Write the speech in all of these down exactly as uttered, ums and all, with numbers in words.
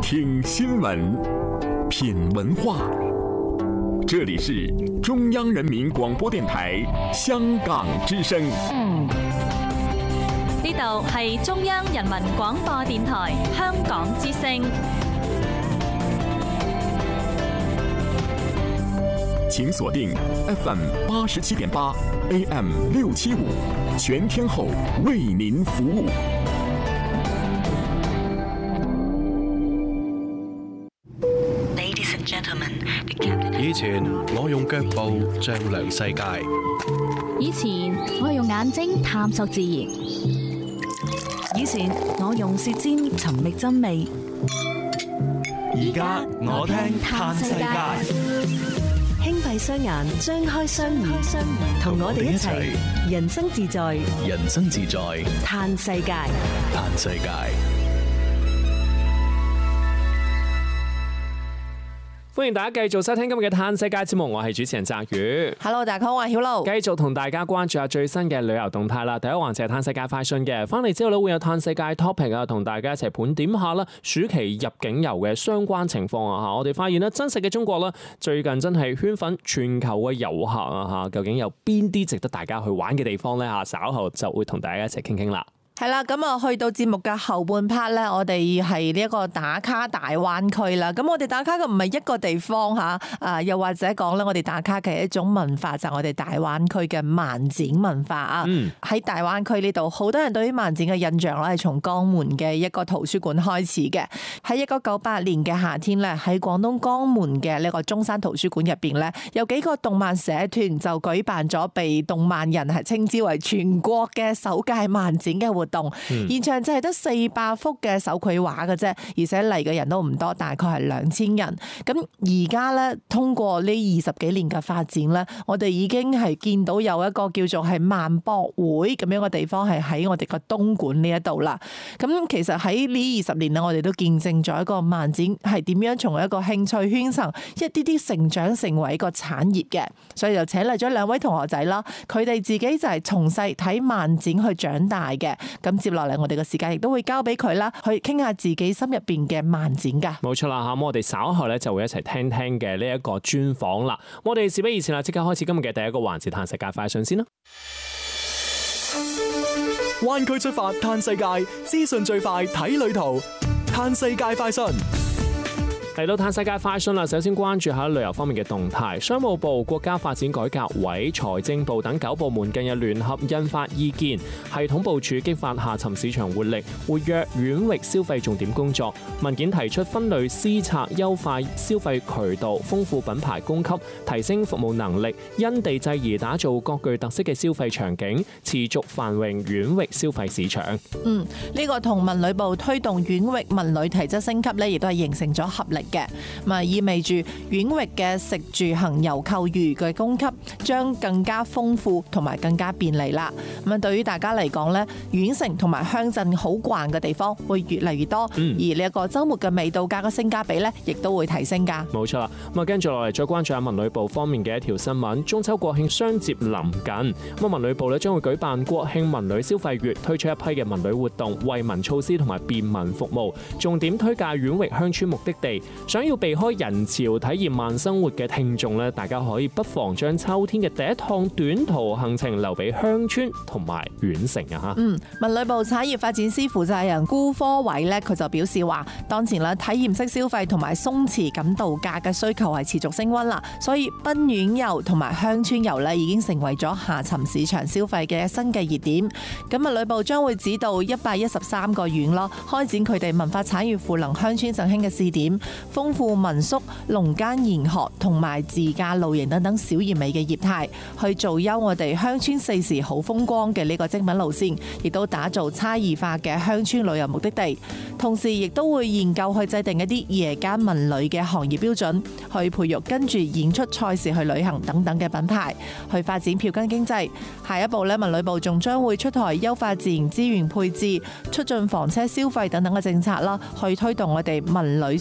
聽新聞，品文化。這裡是中央人民廣播電台香港之聲。 呢度係中央人民廣播電台香港之聲。 請鎖定 F M 八十七點八 A M 六七五，全天候為您服務。 以前我用腳步丈量世界， 以前我用眼睛探索自然，以前我用舌尖尋覓真味， 而家我聽嘆世界。 輕閉雙眼，張開雙耳，同我哋一齊人生自在， 人生自在嘆世界， 嘆世界。 歡迎大家繼續收聽今日嘅嘆世界節目，我係主持人澤宇。 Hello， 大家好，我係曉露。 繼續同大家關注下最新嘅旅遊動態啦。第一環節係嘆世界快訊嘅，翻嚟之後咧會有嘆世界 topic 啊，同大家一齊盤點下啦，暑期入境遊嘅相關情況啊吓。我哋發現咧，真實嘅中國啦，最近真係圈粉全球嘅遊客啊吓。究竟有邊啲值得大家去玩嘅地方咧吓？稍後就會同大家一齊傾傾啦。 係啦，咁啊去到節目嘅後半 part 咧，我哋係呢一個打卡大灣區啦。咁我哋打卡嘅唔係一個地方吓，啊又或者講咧，我哋打卡嘅一種文化就係我哋大灣區嘅漫展文化啊。喺、嗯、大灣區呢度，好多人對於漫展嘅印象咧係從江門嘅一個圖書館開始嘅。喺一九九八年嘅夏天咧，喺廣東江門嘅呢個中山圖書館入邊咧，有幾個動漫社團就舉辦咗被動漫人係稱之為全國嘅首屆漫展嘅活動。嗯、現場就係得四百幅嘅手繪畫嘅啫，而且嚟嘅人都唔多，大概係兩千人。咁而家咧，通過呢二十幾年嘅發展咧，我哋已經係見到有一個叫做係漫博會咁樣嘅地方係喺我哋個東莞呢一度啦。咁其實喺呢二十年咧，我哋都見證咗一個漫展係點樣從一個興趣圈層一啲啲成長成為一個產業嘅，所以就請嚟咗兩位同學仔啦，佢哋自己就係從細睇漫展去長大嘅。咁接落嚟，我哋嘅時間亦都會交俾佢啦，去傾下自己心入邊嘅漫展噶。 冇錯啦，咁我哋稍後咧就會一齊聽聽嘅呢一個專訪啦。我哋事不宜遲啦，即刻開始今日嘅第一個環節，嘆世界快訊先啦。 灣區出發嘆世界，資訊最快睇旅途，嘆世界快訊。 嚟到嘆世界快訊啦，首先關注下旅遊方面嘅動態。商務部、國家發展改革委、財政部等九部門近日聯合印發意見，系統部署激發下沉市場活力，活躍縣域消費重點工作。文件提出分類施策，優化消費渠道，豐富品牌供給，提升服務能力，因地制宜打造各具特色嘅消費場景，持續繁榮縣域消費市場。 嗯，呢、這個同文旅部推動縣域文旅體質升級呢，亦都係形成咗合力嘅，咁啊意味住縣域嘅食住行遊購娛嘅供給將更加豐富同埋更加便利啦。咁啊對於大家嚟講咧，縣城同埋鄉鎮好逛嘅地方會越嚟越多，嗯、而呢一個週末嘅味道價嘅性價比咧，亦都會提升噶。 冇錯啦，咁啊跟住落嚟再關注下文旅部方面嘅一條新聞。中秋國慶相接臨近，咁啊文旅部咧將會舉辦國慶文旅消費月，推出一批嘅文旅活動、惠民措施同埋便民服務，重點推介縣域鄉村目的地。想要避開人潮體驗慢生活嘅聽眾咧，大家可以不妨將秋天嘅第一趟短途行程留俾鄉村同埋縣城啊吓。嗯， 文旅部產業發展司負責人辜科偉咧，佢就表示話，當前咧體驗式消費同埋鬆弛感度假嘅需求係持續升溫啦，所以賓縣遊同埋鄉村遊咧已經成為咗下沉市場消費嘅新嘅熱點。咁文旅部將會指導一百一十三個縣咯，開展佢哋文化產業賦能鄉村振興嘅試點，豐富民宿、農間研學同埋自駕露營等等小而美嘅業態，去做優我哋鄉村四時好風光嘅呢個精品路線，亦都打造差異化嘅鄉村旅遊目的地。同時亦都會研究去制定一啲夜間文旅嘅行業標準，去培育跟住演出賽事去旅行等等嘅品牌，去發展票根經濟。下一步咧，文旅部仲將會出台優化自然資源配置、促進房車消費等等嘅政策啦，去推動我哋文旅雙體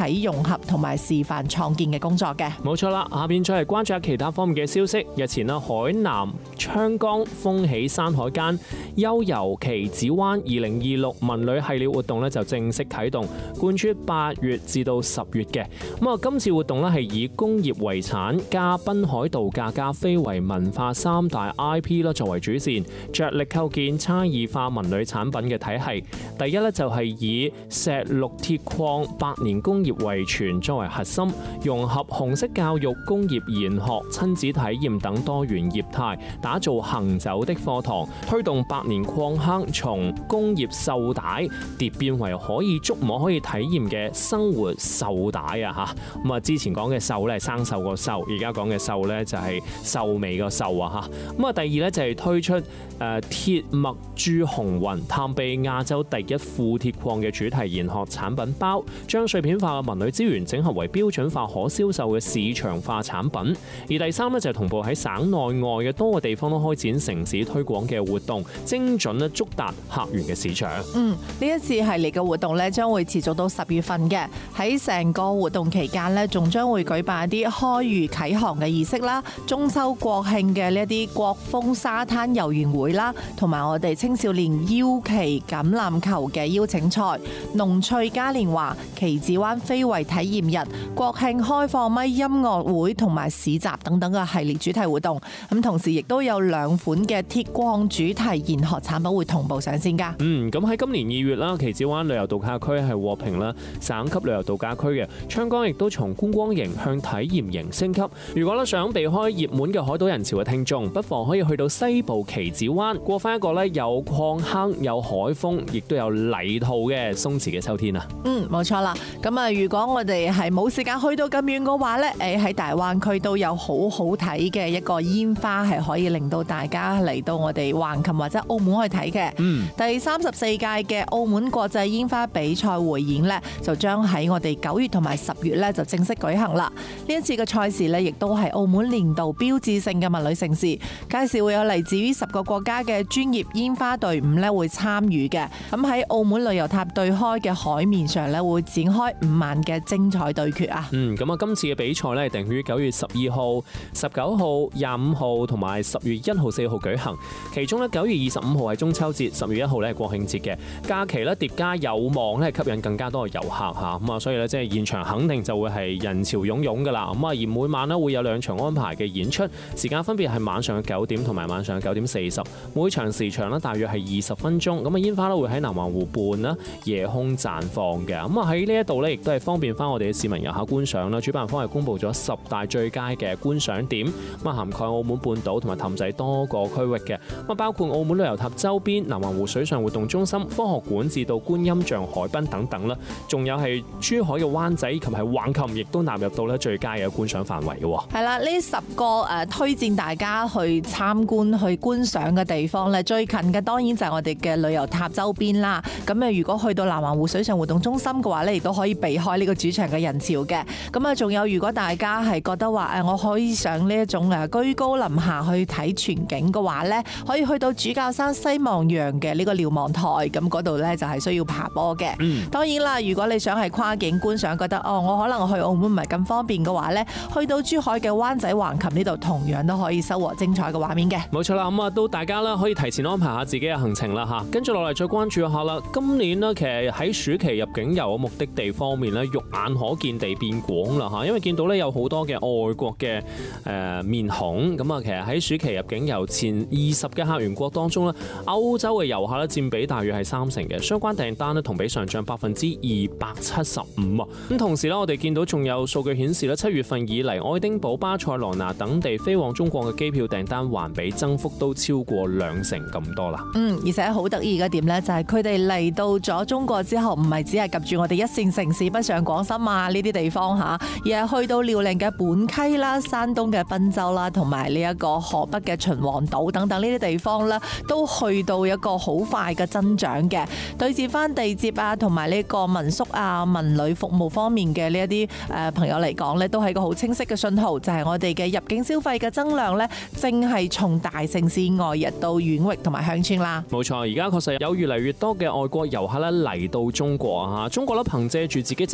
體融合同埋示範創建嘅工作嘅。 冇錯啦，下邊再嚟關注下其他方面嘅消息。日前啦，海南昌江風起山海間悠遊棋子灣二零二六文旅系列活動咧就正式啟動，貫穿八月至到十月嘅。咁啊，今次活動咧係以工業遺產加濱海度假加非遺文化三大 I P 啦作為主線，着力構建差異化文旅產品嘅體系。第一咧就係以石綠鐵礦百年工業遺傳作為核心，融合紅色教育、工業研學、親子體驗等多元業態，打造行走的課堂，推動百年礦坑從工業繡帶蝶變為可以觸摸、可以體驗嘅生活繡帶啊！嚇咁啊，之前講嘅繡咧係生鏽個繡，而家講嘅繡咧就係秀美個秀啊！嚇咁啊，第二咧就係推出誒鐵墨駐紅雲，探秘亞洲第一富鐵礦嘅主題研學產品包，將碎片化嘅文旅資源整合為標準化可銷售嘅市場化產品。而第三咧就係同步喺省內外嘅多個地方都開展城市推廣嘅活動，精準咧觸達客源嘅市場。 嗯，呢一次系列嘅活動咧將會持續到十月份嘅。喺成個活動期間咧，仲將會舉辦一啲開漁啟航嘅儀式啦，中秋國慶嘅呢一啲國風沙灘遊園會啦，同埋我哋青少年腰旗橄欖球嘅邀請賽、農趣嘉年華、棋子灣非遺體驗日、國慶開放咪音樂會同埋市集等等嘅系列主題活動。咁同時亦都有兩款嘅鐵礦主題研學產品會同步上線㗎。 嗯，咁喺今年二月啦，棋子灣旅遊度假區係獲評啦省級旅遊度假區嘅，昌江亦都從觀光型向體驗型升級。如果咧想避開熱門嘅海島人潮嘅聽眾，不妨可以去到西部棋子灣，過翻一個咧有礦坑、有海風，亦都有泥土嘅鬆弛嘅秋天啊！ 嗯，冇錯啦。咁啊，如果我哋係冇時間去到咁遠嘅話咧，誒喺大灣區都有好好睇嘅一個煙花，係可以令到大家嚟到我哋橫琴或者澳門去睇嘅。嗯，第三十四屆嘅澳門國際煙花比賽匯演咧，就將喺我哋九月同埋十月咧就正式舉行啦。呢一次嘅賽事咧，亦都係澳門年度標誌性嘅文旅盛事，屆時會有嚟自於十個國家嘅專業煙花隊伍咧會參與嘅。咁喺澳門旅遊塔對開嘅海面上咧，會展開五晚嘅精彩對決啊！ 嗯，咁啊，今次嘅比賽咧定於九月十二號、十九號、廿五號同埋十月一號、四號舉行。其中咧九月二十五號係中秋節，十月一號咧係國慶節嘅假期咧疊加，有望咧吸引更加多嘅遊客嚇。咁啊，所以咧即係現場肯定就會係人潮湧湧㗎啦。咁啊，而每晚咧會有兩場安排嘅演出，時間分別係晚上嘅九點同埋晚上嘅九點四十，每場時長咧大約係二十分鐘。咁啊，煙花咧會喺南灣湖畔啦夜空綻放嘅。咁啊喺呢一度咧亦都係方便翻我哋嘅市民遊客觀賞啦。主辦方係公布咗十大最佳嘅觀賞點，咁啊涵蓋澳門半島同埋氹仔多個區域嘅。咁啊包括澳門旅遊塔周邊、南灣湖水上活動中心、科學館至到觀音像海濱等等啦。仲有係珠海嘅灣仔，以及係橫琴，亦都納入到咧最佳嘅觀賞範圍嘅。 係啦，呢十個誒推薦大家去參觀、去觀賞嘅地方咧，最近嘅當然就係我哋嘅旅遊塔周邊啦。咁啊，如果去到南灣湖水上活動中心嘅話咧，亦都可以避開呢個主場嘅人潮嘅。咁啊，仲有如果大家係覺得話誒，我可以上呢一種誒居高臨下去睇全景嘅話咧，可以去到主教山西望洋嘅呢個瞭望台，咁嗰度咧就係需要爬坡嘅。嗯，當然啦，如果你想係跨境觀賞，覺得哦，我可能去澳門唔係咁方便嘅話咧，去到珠海嘅灣仔橫琴呢度，同樣都可以收穫精彩嘅畫面嘅。 冇錯啦，咁啊都大家啦可以提前安排下自己嘅行程啦嚇。跟住落嚟再關注一下啦，今年呢，其實喺暑期入境遊嘅目的地方面咧，肉眼可見地變廣啦嚇，因為見到咧有好多嘅外國嘅誒面孔，咁啊其實喺暑期入境遊前二十嘅客源國當中咧，歐洲嘅遊客咧佔比大約係三成嘅，相關訂單咧同比上漲百分之二百七十五啊。咁同時咧，我哋見到仲有數據顯示咧，七月份以嚟愛丁堡、巴塞羅那等地飛往中國嘅機票訂單環比增幅都超過兩成咁多啦。 嗯，而且好得意嘅點咧，就係佢哋嚟到咗中國之後，唔係只係及住我哋一線城市北上廣深啊呢啲地方嚇，而係去到遼寧嘅本溪啦、山東嘅濱州啦，同埋呢一個河北嘅秦皇島等等呢啲地方咧，都去到一個好快嘅增長嘅。對接翻地接啊，同埋呢個民宿啊、文旅服務方面嘅呢一啲誒朋友嚟講咧，都係一個好清晰嘅信號，就係、是、我哋嘅入境消費嘅增量咧，正係從大城市外溢到縣域同埋鄉村啦。 冇錯，而家確實有越嚟越多嘅外國遊客咧嚟到中國啊！中國咧憑藉住自己質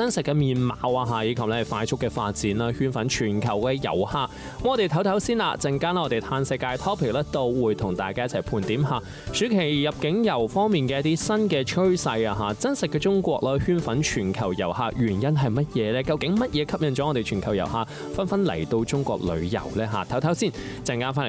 真實嘅面貌啊嚇，以及咧快速嘅發展啦，圈粉全球嘅遊客。我哋唞唞先啦，陣間我哋嘆世界 topic 咧都會同大家一齊盤點下暑期入境遊方面嘅一啲新嘅趨勢啊嚇，真實嘅中國啦，圈粉全球遊客原因係乜嘢呢？究竟乜嘢吸引咗我哋全球遊客紛紛嚟到中國旅遊呢？嚇，唞唞先，陣間翻嚟。